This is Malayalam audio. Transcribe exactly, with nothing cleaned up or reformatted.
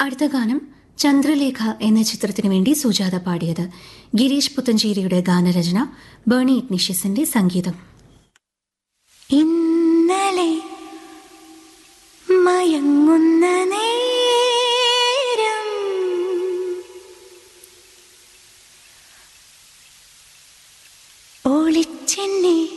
അടുത്ത ഗാനം ചന്ദ്രലേഖ എന്ന ചിത്രത്തിനു വേണ്ടി സുജാത പാടിയത്. ഗിരീഷ് പുത്തഞ്ചേരിയുടെ ഗാനരചന, ബേണി ഇഗ്നിഷ്യസിന്റെ സംഗീതം. ഇന്നലെ മയങ്ങുന്ന നേരം ഒളിച്ചെന്നെ